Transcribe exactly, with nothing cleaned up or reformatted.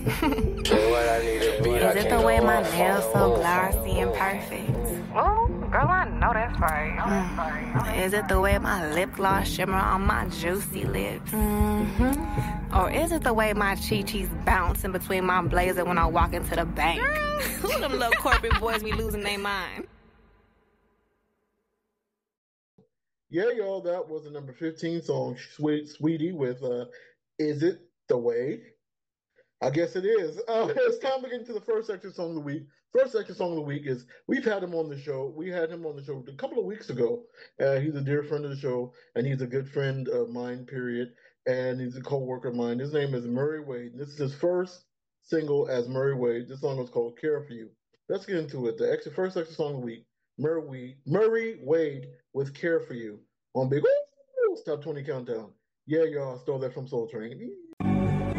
Is it the way my nails so glossy and perfect? Oh, girl, I know that's right. Mm. Is it the way my lip gloss shimmer on my juicy lips? Mm-hmm. Or is it the way my chi-chi's bouncing between my blazer when I walk into the bank? Who them little corporate boys be losing their mind? Yeah, y'all, that was the number fifteen song, Sweet Sweetie, with uh, Is It the Way? I guess it is. Uh, it's time to get into the first section song of the week. First section song of the week is, we've had him on the show. We had him on the show a couple of weeks ago. Uh, he's a dear friend of the show, and he's a good friend of mine, period. And he's a co-worker of mine. His name is Murray Wade. This is his first single as Murray Wade. This song is called Care For You. Let's get into it. The extra, first extra song of the week, Murray Wade, Murray Wade with Care For You on Big Ooh, Top twenty Countdown. Yeah, y'all, I stole that from Soul Train.